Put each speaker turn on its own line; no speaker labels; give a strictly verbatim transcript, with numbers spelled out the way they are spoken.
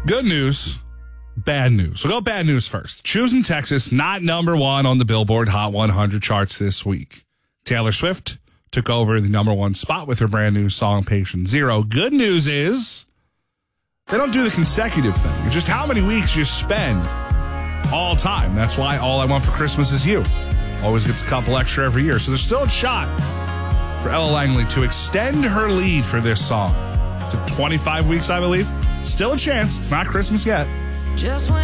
Good news, bad news. We'll go bad news first. Choosing Texas, not number one on the Billboard Hot one hundred charts this week. Taylor Swift took over the number one spot with her brand new song, Patient Zero. Good news is they don't do the consecutive thing. It's just how many weeks you spend all time. That's why All I Want for Christmas Is You always gets a couple extra every year. So there's still a shot for Ella Langley to extend her lead for this song to twenty-five weeks, I believe. Still a chance. It's not Christmas yet.
Just when